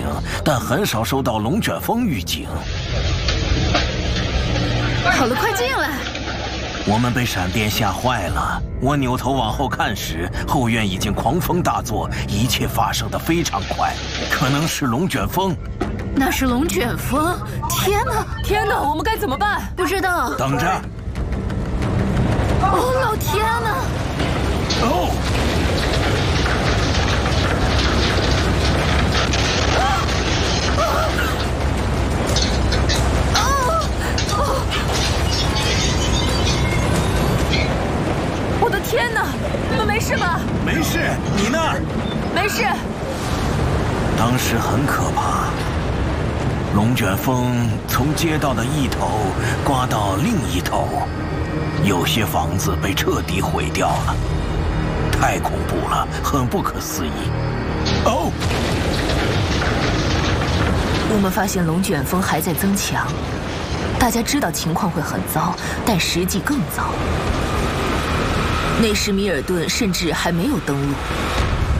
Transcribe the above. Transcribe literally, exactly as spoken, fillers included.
警，但很少收到龙卷风预警。 好了，快进来！ 我们被闪电吓坏了。我扭头往后看时，后院已经狂风大作，一切发生得非常快，可能是龙卷风。 那是龙卷风！天哪， 天哪，我们该怎么办？ 不知道。 等着！ 哦，老天哪！ 哦！ 我的天哪！你们没事吧？ 没事，你呢？ 没事。 当时很可怕，龙卷风从街道的一头刮到另一头，有些房子被彻底毁掉了，太恐怖了，很不可思议。哦！ 我们发现龙卷风还在增强，大家知道情况会很糟，但实际更糟。内什米尔顿甚至还没有登陆。